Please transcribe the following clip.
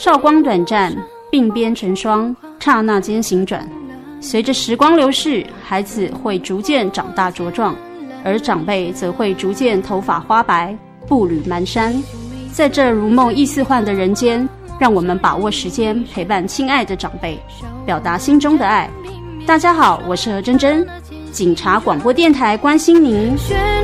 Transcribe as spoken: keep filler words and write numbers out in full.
韶光短暂，鬓边成霜，刹那间醒转。随着时光流逝，孩子会逐渐长大茁壮，而长辈则会逐渐头发花白，步履蹒跚。在这如梦亦似幻的人间，让我们把握时间，陪伴亲爱的长辈，表达心中的爱。大家好，我是何真真，警察广播电台关心您。